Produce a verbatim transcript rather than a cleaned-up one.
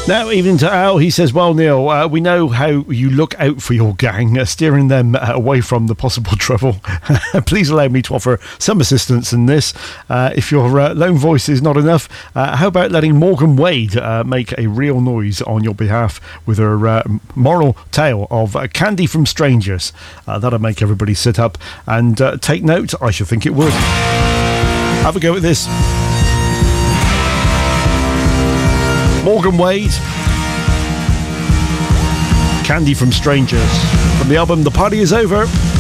Now, evening to Al. He says, well, Neil, uh, we know how you look out for your gang, uh, steering them uh, away from the possible trouble. Please allow me to offer some assistance in this. Uh, if your uh, lone voice is not enough, uh, how about letting Morgan Wade uh, make a real noise on your behalf with her uh, moral tale of uh, Candy from Strangers? Uh, that'll make everybody sit up and uh, take note. I should think it would. Have a go at this. Morgan Wade, Candy from Strangers, from the album The Party Is Over.